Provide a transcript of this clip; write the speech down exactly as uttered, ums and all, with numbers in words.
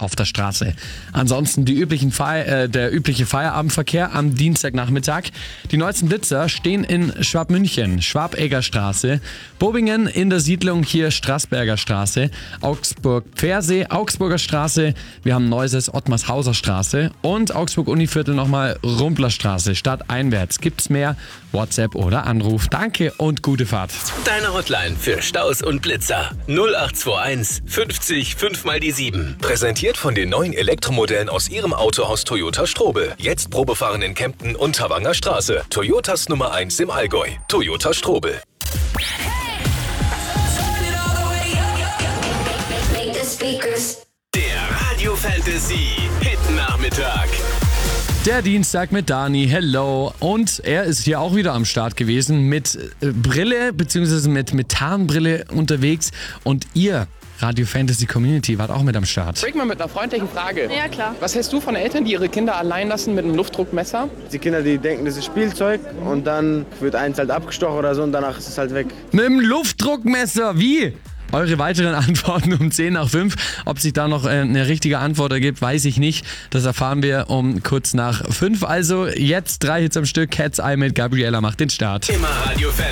auf der Straße. Ansonsten die üblichen Feier, äh, der übliche Feierabendverkehr am Dienstagnachmittag. Die neuesten Blitzer stehen in Schwabmünchen, Schwabegger Straße, Bobingen in der Siedlung hier Straßberger Straße, Augsburg-Pfersee, Augsburger Straße, wir haben Neuses Ottmarshauser Straße und Augsburg-Univiertel nochmal Rumplerstraße. Stadteinwärts gibt's mehr, WhatsApp oder Anruf. Danke und gute Fahrt. Deine Hotline für Staus und Blitzer null acht zwei eins fünfzig fünf mal die sieben. Präsentiert von den neuen Elektromodellen aus Ihrem Autohaus Toyota Strobel. Jetzt Probefahren in Kempten und Tavanger Straße. Toyotas Nummer eins im Allgäu. Toyota Strobel. Der Radio Fantasy Hit Nachmittag. Der Dienstag mit Dani, hello. Und er ist hier auch wieder am Start gewesen mit äh, Brille bzw. mit, mit Tarnbrille unterwegs. Und ihr, Radio Fantasy Community, wart auch mit am Start. Break mal mit einer freundlichen Frage. Ja, klar. Was hältst du von Eltern, die ihre Kinder allein lassen mit einem Luftdruckmesser? Die Kinder, die denken, das ist Spielzeug und dann wird eins halt abgestochen oder so und danach ist es halt weg. Mit dem Luftdruckmesser, wie? Eure weiteren Antworten um zehn nach fünf. Ob sich da noch eine richtige Antwort ergibt, weiß ich nicht. Das erfahren wir um kurz nach fünf. Also jetzt drei Hits am Stück. Cat's Eye mit Gabriella macht den Start. Immer Radio Fantasy.